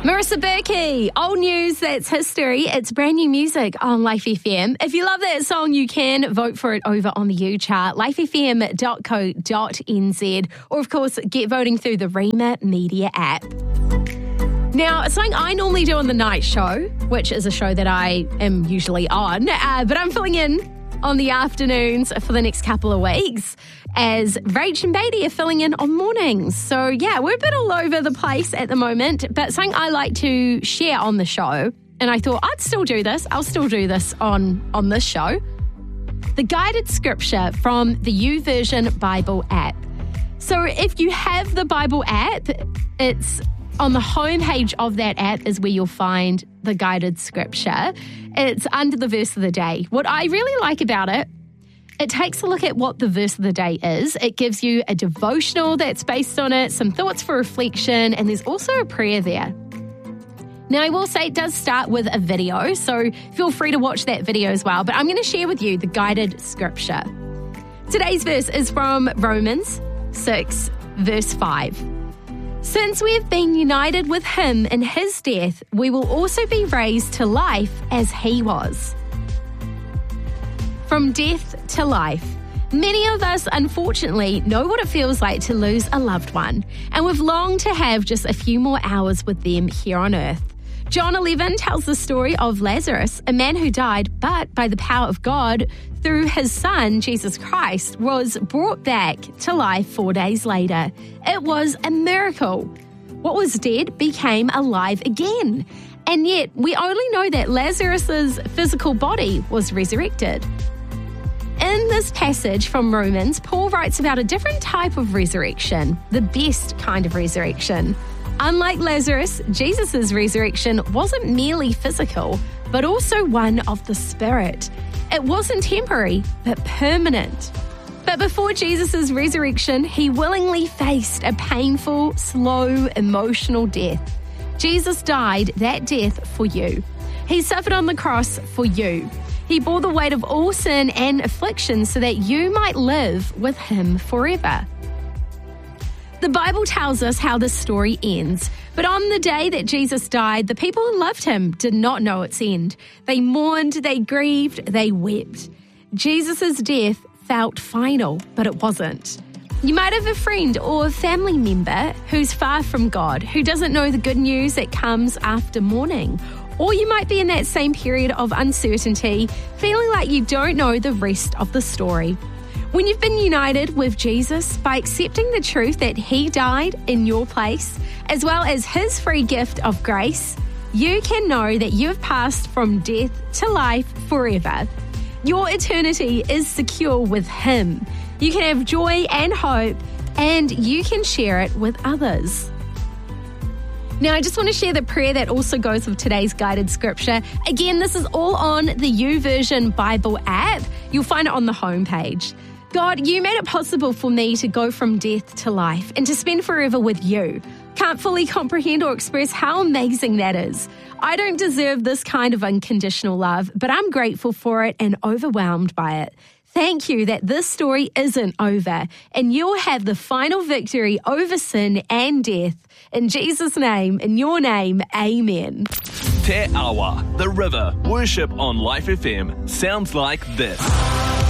Marissa Berkey, old news that's history. It's brand new music on Life FM. If you love that song, you can vote for it over on the U chart, lifefm.co.nz, or of course, get voting through the Rema Media app. Now, it's something I normally do on the night show, which is a show that I am usually on, but I'm filling in on the afternoons for the next couple of weeks as Rach and Beatty are filling in on mornings. So yeah, we're a bit all over the place at the moment, but something I like to share on the show, and I thought I'd still do this. I'll still do this on this show. The guided scripture from the YouVersion Bible app. So if you have the Bible app, it's on the homepage of that app is where you'll find the guided scripture. It's under the verse of the day. What I really like about it, it takes a look at what the verse of the day is. It gives you a devotional that's based on it, some thoughts for reflection, and there's also a prayer there. Now, I will say it does start with a video, so feel free to watch that video as well. But I'm going to share with you the guided scripture. Today's verse is from Romans 6, verse 5. Since we have been united with him in his death, we will also be raised to life as he was. From death to life. Many of us, unfortunately, know what it feels like to lose a loved one, and we've longed to have just a few more hours with them here on earth. John 11 tells the story of Lazarus, a man who died, but by the power of God, through his son, Jesus Christ, was brought back to life 4 days later. It was a miracle. What was dead became alive again. And yet, we only know that Lazarus' physical body was resurrected. In this passage from Romans, Paul writes about a different type of resurrection, the best kind of resurrection. Unlike Lazarus, Jesus' resurrection wasn't merely physical, but also one of the spirit. It wasn't temporary, but permanent. But before Jesus' resurrection, he willingly faced a painful, slow, emotional death. Jesus died that death for you. He suffered on the cross for you. He bore the weight of all sin and affliction so that you might live with him forever. The Bible tells us how this story ends. But on the day that Jesus died, the people who loved him did not know its end. They mourned, they grieved, they wept. Jesus' death felt final, but it wasn't. You might have a friend or a family member who's far from God, who doesn't know the good news that comes after mourning. Or you might be in that same period of uncertainty, feeling like you don't know the rest of the story. When you've been united with Jesus by accepting the truth that he died in your place, as well as his free gift of grace, you can know that you have passed from death to life forever. Your eternity is secure with him. You can have joy and hope, and you can share it with others. Now, I just want to share the prayer that also goes with today's guided scripture. Again, this is all on the YouVersion Bible app. You'll find it on the homepage. God, you made it possible for me to go from death to life and to spend forever with you. Can't fully comprehend or express how amazing that is. I don't deserve this kind of unconditional love, but I'm grateful for it and overwhelmed by it. Thank you that this story isn't over and you'll have the final victory over sin and death. In Jesus' name, in your name, amen. Te Awa, The River, worship on Life FM sounds like this.